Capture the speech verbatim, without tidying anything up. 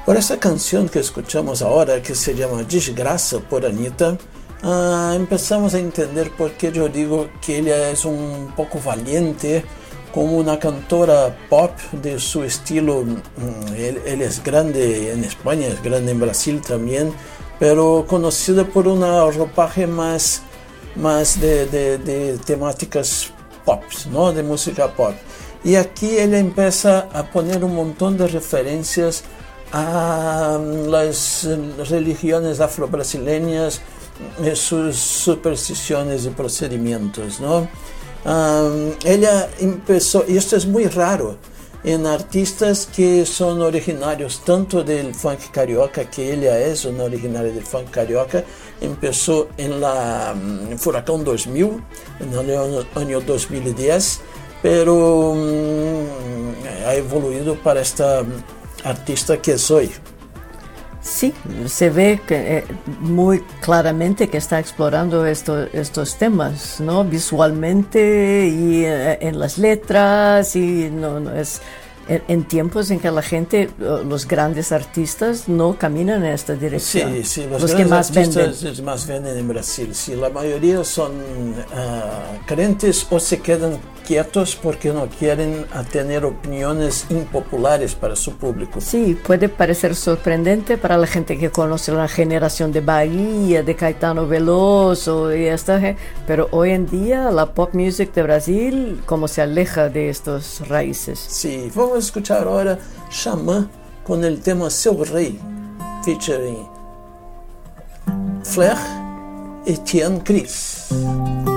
Por esa canción que escuchamos ahora, que se llama Desgraça, por Anitta, uh, empezamos a entender por qué yo digo que ella es un poco valiente como una cantora pop de su estilo. Él, él es grande en España, es grande en Brasil también, pero conocida por una ropaje más, más de, de, de temáticas pop, ¿no? De música pop. Y aquí ella empieza a poner un montón de referencias a las religiones afro-brasileñas, sus supersticiones y procedimientos, ¿no? Um, ella empezó, y esto es muy raro en artistas que son originarios tanto del funk carioca, que ella es una originaria del funk carioca, empezó en la um, Furacão dos mil, en el año dos mil diez, pero um, ha evoluido para esta artista que soy. Sí, se ve que, eh, muy claramente que está explorando esto, estos temas, ¿no? Visualmente y eh, en las letras, y no, no es en, en tiempos en que la gente, los grandes artistas, no caminan en esta dirección. Sí, sí, los, los grandes que más artistas venden. más venden en Brasil. Sí, la mayoría son uh, creyentes o se quedan quietos porque no quieren a tener opiniones impopulares para su público. Sí, puede parecer sorprendente para la gente que conoce la generación de Bahía, de Caetano Veloso y esta, pero hoy en día la pop music de Brasil como se aleja de estas raíces. Sí, vamos a escuchar ahora Xamã con el tema Seu Rei, featuring Flair y Tian Cris.